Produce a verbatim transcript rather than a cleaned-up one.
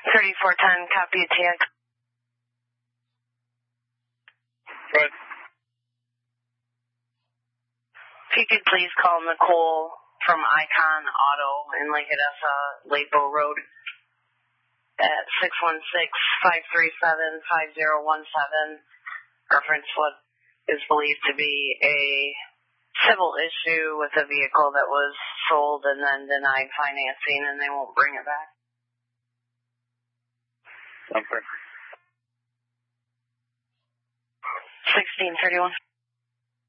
thirty-four ten, copy T X. Right. If you could please call Nicole from Icon Auto in Lake Odessa, Lapo Road at six one six, five three seven, five zero one seven. Reference what is believed to be a civil issue with a vehicle that was sold and then denied financing, and they won't bring it back. Okay. sixteen thirty-one.